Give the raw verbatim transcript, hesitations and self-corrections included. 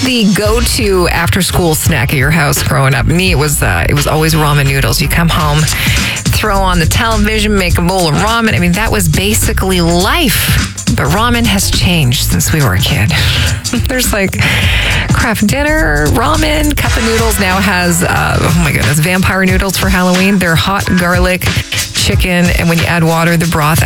the go-to after-school snack at your house growing up? Me, it was uh, it was always ramen noodles. You come home, throw on the television, make a bowl of ramen. I mean, that was basically life. But ramen has changed since we were a kid. There's like craft dinner, ramen, cup of noodles now has, uh, oh my goodness, vampire noodles for Halloween. They're hot garlic chicken, and when you add water, the broth